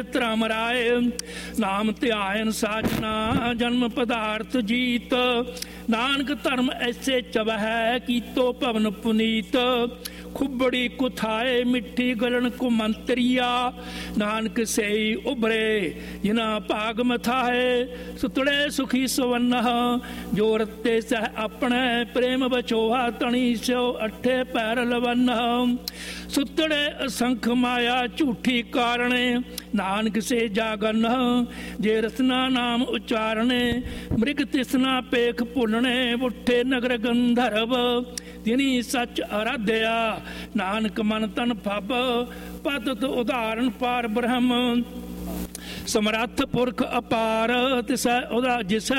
ਧਰਮ ਰਾਏ। ਨਾਮ ਧਿਆਇਨ ਸਾਜਨਾ ਜਨਮ ਪਦਾਰਥ ਜੀਤ। ਨਾਨਕ ਧਰਮ ਐਸੇ ਚਵਹਿ ਕੀਤੋ ਭਵਨ ਪੁਨੀਤ। ਖੁੱਬੜੀ ਕੁਥਾਏ ਮਿੱਠੀ ਗਲਣ ਕੁਮੰਤਰੀਆ। ਨਾਨਕ ਸਈ ਉਭਰੇ ਜਿਨਾ ਭਾਗ ਮਥਾਏ। ਸੁਤੜੇ ਸੁਖੀ ਸਵੰਨਹ ਜੋ ਰਤੇ ਸਹਿ ਆਪਣੇ। ਪ੍ਰੇਮ ਬਚੋਹਾ ਤਣੀ ਸਿਓ ਅਠੇ ਪੈਰ ਲਵੰਨਹ। ਸੁਤੜੇ ਅਸੰਖ ਮਾਇਆ ਝੂਠੀ ਕਾਰਣੇ। ਨਾਨਕ ਸੇ ਜਾਗਨ ਜੇ ਰਸਨਾ ਨਾਮ ਉਚਾਰਣੇ। ਮ੍ਰਿਗ ਤਿਸਨਾ ਪੇਖ ਭੁੱਲਣੇ ਉੱਠੇ ਨਗਰ ਗੰਧਰਵ। ਤਿਨੀ ਸੱਚ ਅਰਾਧਿਆ ਨਾਨਕ ਮਨ ਤਨ ਫਬ। ਪਤਤ ਉਦਾਹਰਨ ਪਾਰ ਬ੍ਰਹਮ ਸਮਰੱਥ ਪੁਰਖ ਅਪਾਰ। ਤਿਸੈ ਉਹਦਾ ਜਿਸੈ